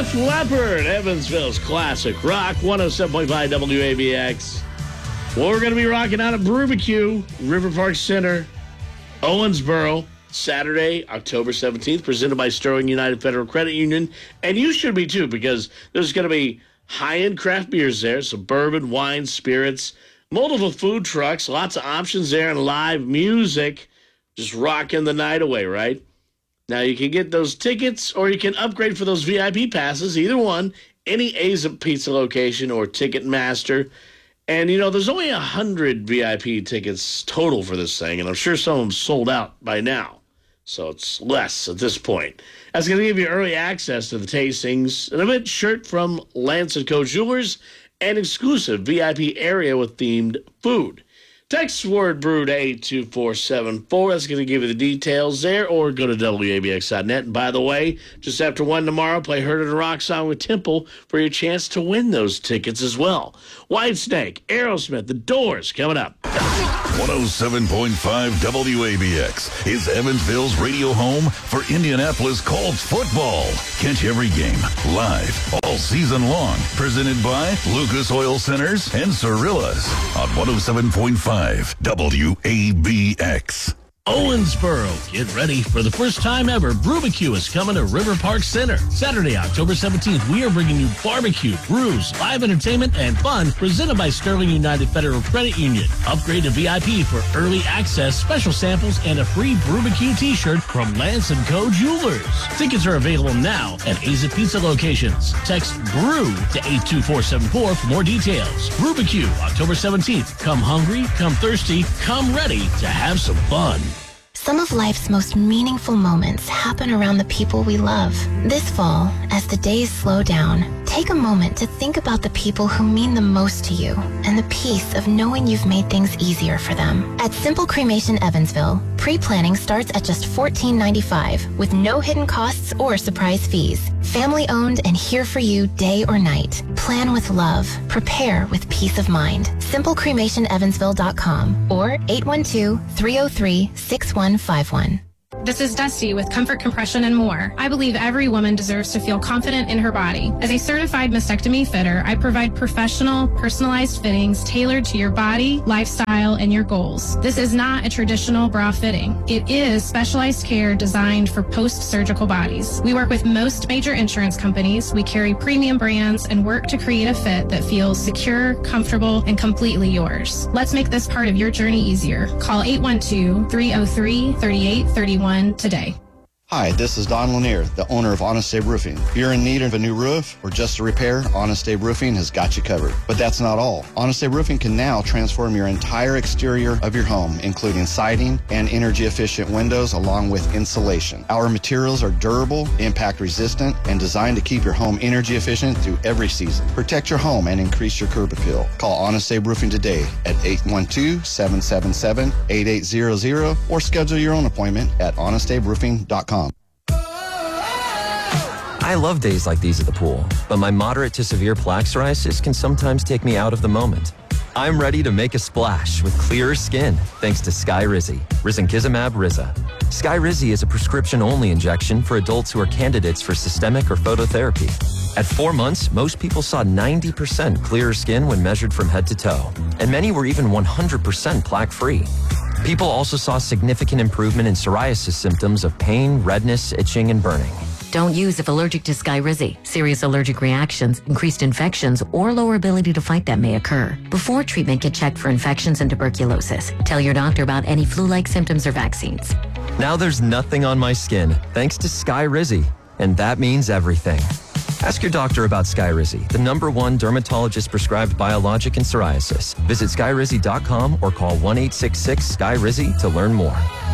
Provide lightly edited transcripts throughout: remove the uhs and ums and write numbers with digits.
Def Leppard, Evansville's classic rock, 107.5 WABX. Well, we're going to be rocking out at Brubacue, River Park Center, Owensboro, Saturday, October 17th, presented by Sterling United Federal Credit Union. And you should be too, because there's going to be high-end craft beers there, some bourbon, wine, spirits, multiple food trucks, lots of options there, and live music. Just rocking the night away, right? Now, you can get those tickets, or you can upgrade for those VIP passes, either one, any A's Pizza location or Ticketmaster. And, there's only 100 VIP tickets total for this thing, and I'm sure some of them sold out by now. So it's less at this point. That's going to give you early access to the tastings, an event shirt from Lance & Co. Jewelers, and exclusive VIP area with themed food. Text word brew to 82474. That's going to give you the details there, or go to WABX.net. And by the way, just after 1 tomorrow, play Heard It Rock Song with Temple for your chance to win those tickets as well. Whitesnake, Aerosmith, The Doors coming up. 107.5 WABX is Evansville's radio home for Indianapolis Colts football. Catch every game live all season long. Presented by Lucas Oil Centers and Cirillas on 107.5 WABX. Owensboro, get ready for the first time ever. Brubacue is coming to River Park Center. Saturday, October 17th, we are bringing you barbecue, brews, live entertainment, and fun presented by Sterling United Federal Credit Union. Upgrade to VIP for early access, special samples, and a free Brubacue t-shirt from Lance & Co. Jewelers. Tickets are available now at A's Pizza locations. Text BREW to 82474 for more details. Brubacue, October 17th. Come hungry, come thirsty, come ready to have some fun. Some of life's most meaningful moments happen around the people we love. This fall, as the days slow down, take a moment to think about the people who mean the most to you and the peace of knowing you've made things easier for them. At Simple Cremation Evansville, pre-planning starts at just $14.95 with no hidden costs or surprise fees. Family owned and here for you day or night. Plan with love. Prepare with peace of mind. SimpleCremationEvansville.com or 812-303-6151. This is Dusty with Comfort Compression and More. I believe every woman deserves to feel confident in her body. As a certified mastectomy fitter, I provide professional, personalized fittings tailored to your body, lifestyle, and your goals. This is not a traditional bra fitting. It is specialized care designed for post-surgical bodies. We work with most major insurance companies. We carry premium brands and work to create a fit that feels secure, comfortable, and completely yours. Let's make this part of your journey easier. Call 812-303-3831 today. Hi, this is Don Lanier, the owner of Honest Abe Roofing. If you're in need of a new roof or just a repair, Honest Abe Roofing has got you covered. But that's not all. Honest Abe Roofing can now transform your entire exterior of your home, including siding and energy-efficient windows along with insulation. Our materials are durable, impact-resistant, and designed to keep your home energy-efficient through every season. Protect your home and increase your curb appeal. Call Honest Abe Roofing today at 812-777-8800 or schedule your own appointment at honestaberoofing.com. I love days like these at the pool, but my moderate to severe plaque psoriasis can sometimes take me out of the moment. I'm ready to make a splash with clearer skin thanks to Skyrizi, Risankizumab Riza. Skyrizi is a prescription-only injection for adults who are candidates for systemic or phototherapy. At 4 months, most people saw 90% clearer skin when measured from head to toe, and many were even 100% plaque-free. People also saw significant improvement in psoriasis symptoms of pain, redness, itching, and burning. Don't use if allergic to Skyrizi. Serious allergic reactions, increased infections, or lower ability to fight them may occur. Before treatment, get checked for infections and tuberculosis. Tell your doctor about any flu-like symptoms or vaccines. Now there's nothing on my skin thanks to Skyrizi, and that means everything. Ask your doctor about Skyrizi, the #1 dermatologist-prescribed biologic in psoriasis. Visit Skyrizi.com or call 1-866-SKY-RIZI to learn more.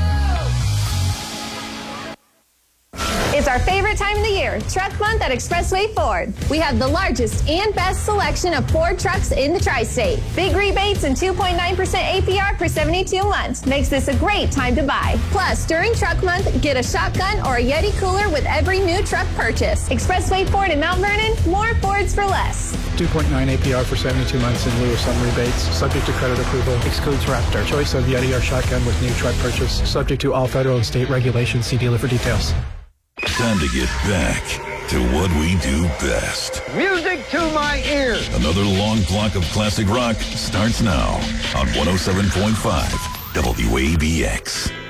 It's our favorite time of the year, Truck Month at Expressway Ford. We have the largest and best selection of Ford trucks in the tri-state. Big rebates and 2.9% APR for 72 months makes this a great time to buy. Plus, during Truck Month, get a shotgun or a Yeti cooler with every new truck purchase. Expressway Ford in Mount Vernon, more Fords for less. 2.9 APR for 72 months in lieu of some rebates. Subject to credit approval. Excludes Raptor. Choice of Yeti or shotgun with new truck purchase. Subject to all federal and state regulations. See dealer for details. Time to get back to what we do best. Music to my ears. Another long block of classic rock starts now on 107.5 WABX.